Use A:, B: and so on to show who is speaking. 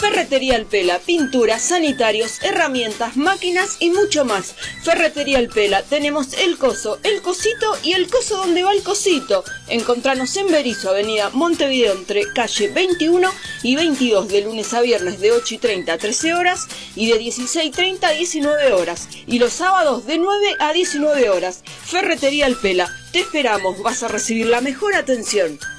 A: Ferretería El Pela, pinturas, sanitarios, herramientas, máquinas y mucho más. Ferretería El Pela, tenemos el coso, el cosito y el coso donde va el cosito. Encontranos en Berisso, avenida Montevideo, entre calle 21 y 22, de lunes a viernes de 8:30 a 13 horas y de 16:30 a 19 horas. Y los sábados de 9 a 19 horas. Ferretería El Pela, te esperamos, vas a recibir la mejor atención.